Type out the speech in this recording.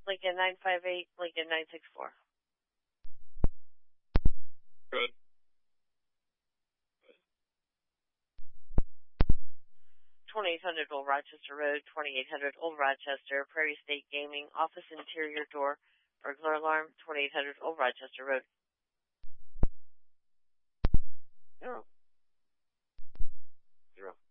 Lincoln 958, Lincoln 964. Good. 2800 Old Rochester Road, 2800 Old Rochester, Prairie State Gaming, office interior door, burglar alarm, 2800 Old Rochester Road. 0. 0.